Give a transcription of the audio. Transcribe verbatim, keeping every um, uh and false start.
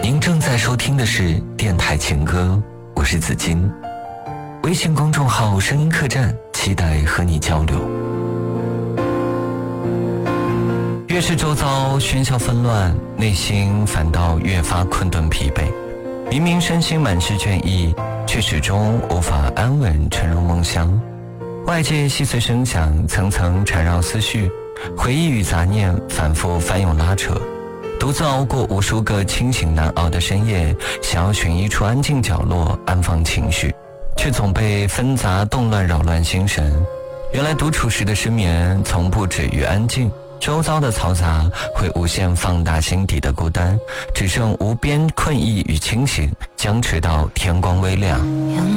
您正在收听的是电台情歌，我是子金。微信公众号声音客栈，期待和你交流。越是周遭喧嚣纷乱，内心反倒越发困顿疲惫。明明身心满是倦意，却始终无法安稳沉入梦乡。外界细碎声响层层缠绕思绪，回忆与杂念反复翻涌拉扯。独自熬过无数个清醒难熬的深夜，想要寻一处安静角落安放情绪，却总被纷杂动乱扰乱心神。原来独处时的失眠从不止于安静，周遭的嘈杂会无限放大心底的孤单，只剩无边困意与清醒，僵持到天光微亮。